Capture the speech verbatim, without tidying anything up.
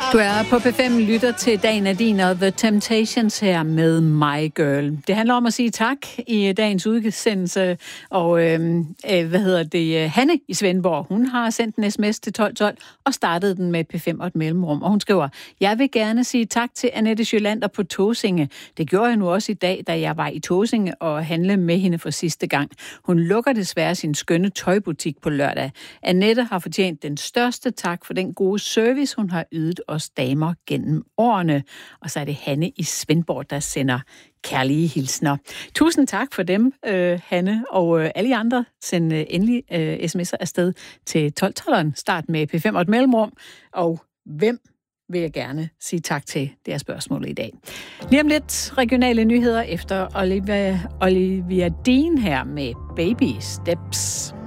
Du er på P fem, lytter til Dagen af din og The Temptations her med My Girl. Det handler om at sige tak i dagens udsendelse, og øh, hvad hedder det, Hanne i Svendborg, hun har sendt en sms til tolv tolv og startede den med P fem og et mellemrum, og hun skriver: Jeg vil gerne sige tak til Annette Jolander på Tåsinge. Det gjorde jeg nu også i dag, da jeg var i Tåsinge og handlede med hende for sidste gang. Hun lukker desværre sin skønne tøjbutik på lørdag. Annette har fortjent den største tak for den gode service, hun har ydet os damer gennem årene. Og så er det Hanne i Svendborg, der sender kærlige hilsner. Tusind tak for dem, øh, Hanne, og øh, alle andre send øh, endelig øh, sms'er afsted til tolv tolv. Start med P fem og et mellemrum, og hvem vil jeg gerne sige tak til, det er spørgsmålet i dag. Lige om lidt regionale nyheder efter Olivia, Olivia Dean her med Baby Steps.